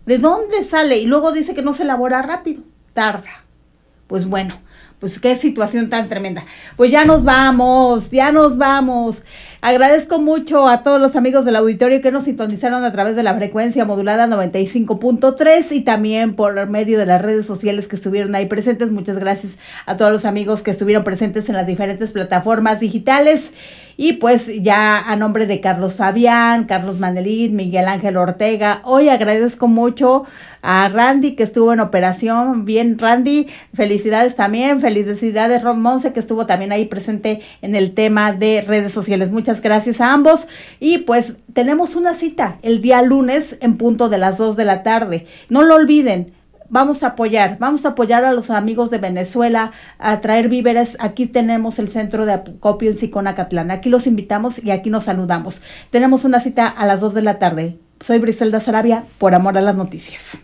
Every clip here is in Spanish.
¿De dónde sale? Y luego dice que no se elabora rápido, tarda. Pues bueno, pues qué situación tan tremenda. Pues ya nos vamos. Agradezco mucho a todos los amigos del auditorio que nos sintonizaron a través de la frecuencia modulada 95.3 y también por medio de las redes sociales que estuvieron ahí presentes. Muchas gracias a todos los amigos que estuvieron presentes en las diferentes plataformas digitales. Y pues ya a nombre de Carlos Fabián, Carlos Manelín, Miguel Ángel Ortega, hoy agradezco mucho a Randy que estuvo en operación. Bien, Randy, felicidades también, felicidades Ron Monse que estuvo también ahí presente en el tema de redes sociales. Muchas gracias a ambos y pues tenemos una cita el día lunes en punto de las 2 de la tarde. No lo olviden. Vamos a apoyar a los amigos de Venezuela, a traer víveres. Aquí tenemos el centro de acopio en Siconacatlán. Aquí los invitamos y aquí nos saludamos. Tenemos una cita a las 2 de la tarde. Soy Briselda Sarabia, por amor a las noticias.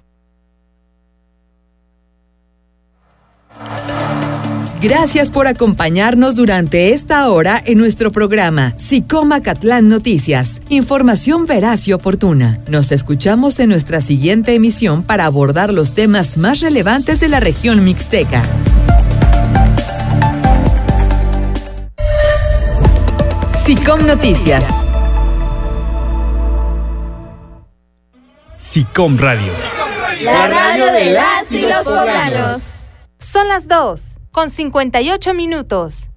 Gracias por acompañarnos durante esta hora en nuestro programa Sicomacatlán Noticias. Información veraz y oportuna. Nos escuchamos en nuestra siguiente emisión para abordar los temas más relevantes de la región mixteca. Sicom Noticias. Sicom Radio. La radio de las y los poblanos. Son las 2:58.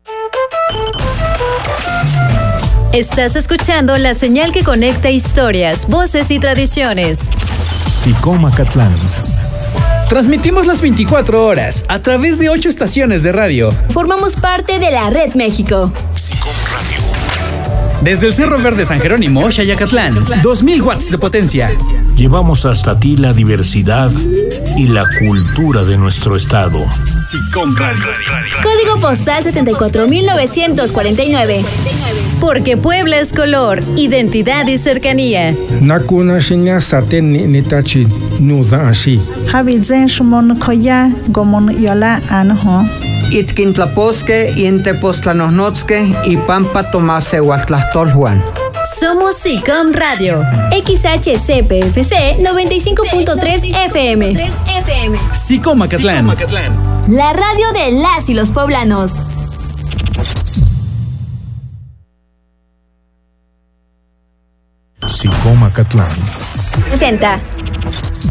Estás escuchando la señal que conecta historias, voces y tradiciones. Sicomacatlán. Transmitimos las 24 horas a través de 8 estaciones de radio. Formamos parte de la Red México. Sicom Radio. Desde el Cerro Verde San Jerónimo, Xayacatlán, 2000 watts de potencia. Llevamos hasta ti la diversidad y la cultura de nuestro estado. Sicom Radio. Código postal 74949. Porque Puebla es color, identidad y cercanía. Nakuna shinya saten nitachi nuda ashi. Habizen shumon koya gomon yola anho. Itkintlaposque, Intepostlanosnotzque y Pampa Tomase Huatlastolhuan. Somos Sicom Radio. XHCPFC 95.3 FM. Sicomacatlán. La radio de las y los poblanos. Sicomacatlán. Presenta